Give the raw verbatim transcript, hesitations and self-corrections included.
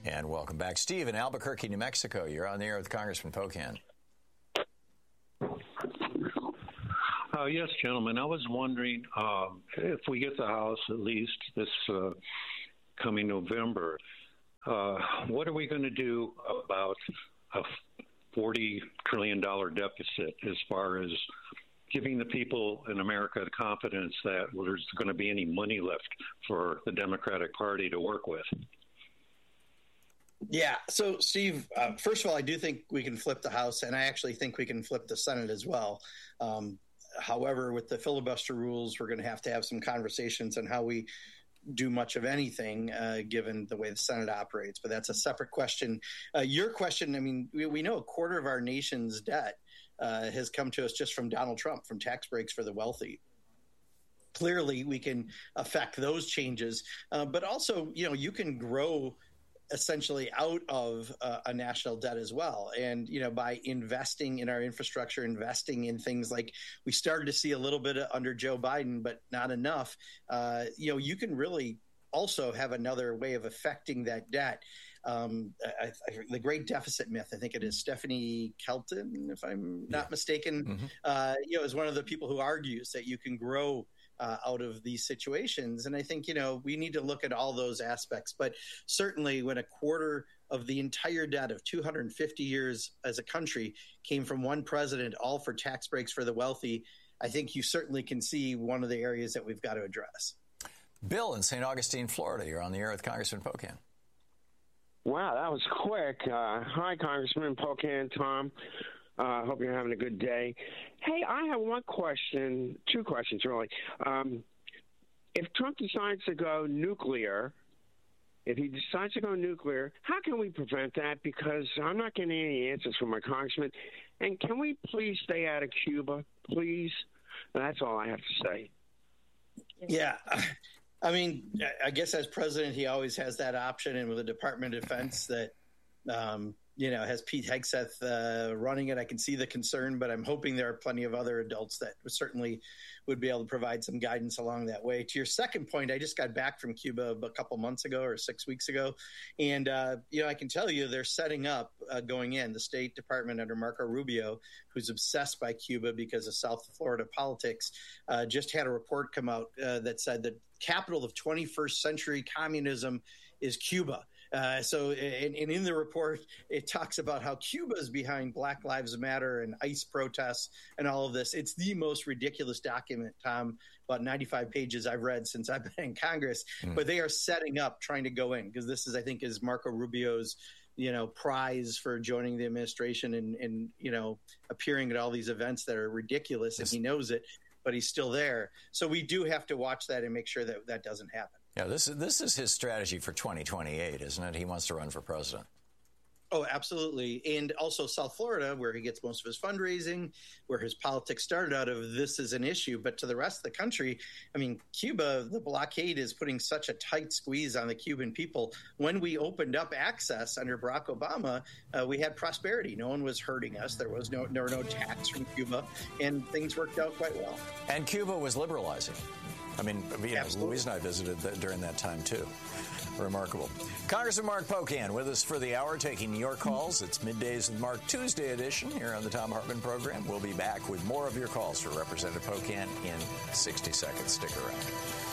And welcome back. Steve in Albuquerque, New Mexico. You're on the air with Congressman Pocan. Uh, yes, gentlemen. I was wondering um, if we get the House at least this uh, coming November, uh, what are we going to do about a forty trillion dollars deficit as far as giving the people in America the confidence that well, there's going to be any money left for the Democratic Party to work with? Yeah. So, Steve, uh, first of all, I do think we can flip the House, and I actually think we can flip the Senate as well. Um, however, with the filibuster rules, we're going to have to have some conversations on how we do much of anything, uh, given the way the Senate operates. But that's a separate question. Uh, your question, I mean, we, we know a quarter of our nation's debt uh, has come to us just from Donald Trump, from tax breaks for the wealthy. Clearly, we can affect those changes. Uh, but also, you know, you can grow essentially out of uh, a national debt as well. And, you know, by investing in our infrastructure, investing in things like we started to see a little bit under Joe Biden, but not enough, uh, you know, you can really also have another way of affecting that debt. Um, I, I, the great deficit myth, I think it is Stephanie Kelton, if I'm not yeah. mistaken, mm-hmm. uh, you know, is one of the people who argues that you can grow Uh, out of these situations. And I think, you know, we need to look at all those aspects. But certainly when a quarter of the entire debt of two hundred fifty years as a country came from one president, all for tax breaks for the wealthy, I think you certainly can see one of the areas that we've got to address. Bill in Saint Augustine, Florida. You're on the air with Congressman Pocan. Wow, that was quick. Uh, hi, Congressman Pocan, Tom. I uh, hope you're having a good day. Hey, I have one question, two questions really. Um, if Trump decides to go nuclear, if he decides to go nuclear, how can we prevent that? Because I'm not getting any answers from my congressman. And can we please stay out of Cuba, please? That's all I have to say. Yeah. I mean, I guess as president, he always has that option. And with the Department of Defense that, um, you know, has Pete Hegseth uh, running it. I can see the concern, but I'm hoping there are plenty of other adults that certainly would be able to provide some guidance along that way. To your second point, I just got back from Cuba a couple months ago or six weeks ago. And, uh, you know, I can tell you they're setting up uh, going in. The State Department under Marco Rubio, who's obsessed by Cuba because of South Florida politics, uh, just had a report come out uh, that said the capital of twenty-first century communism is Cuba. Uh, so and, and in the report, it talks about how Cuba is behind Black Lives Matter and ICE protests and all of this. It's the most ridiculous document, Tom, about ninety-five pages I've read since I've been in Congress. Mm. But they are setting up trying to go in because this is, I think, is Marco Rubio's, you know, prize for joining the administration and, and you know, appearing at all these events that are ridiculous. Yes. And he knows it, but he's still there. So we do have to watch that and make sure that that doesn't happen. Yeah, this is this is his strategy for twenty twenty-eight, isn't it? He wants to run for president. Oh, absolutely. And also South Florida, where he gets most of his fundraising, where his politics started out of, this is an issue. But to the rest of the country, I mean, Cuba, the blockade is putting such a tight squeeze on the Cuban people. When we opened up access under Barack Obama, uh, we had prosperity. No one was hurting us. There was no, there were no tax from Cuba, and things worked out quite well. And Cuba was liberalizing. I mean, you know, Louise and I visited that during that time, too. Remarkable. Congressman Mark Pocan with us for the hour, taking your calls. It's Middays with Mark Tuesday edition here on the Thom Hartmann program. We'll be back with more of your calls for Representative Pocan in sixty seconds. Stick around.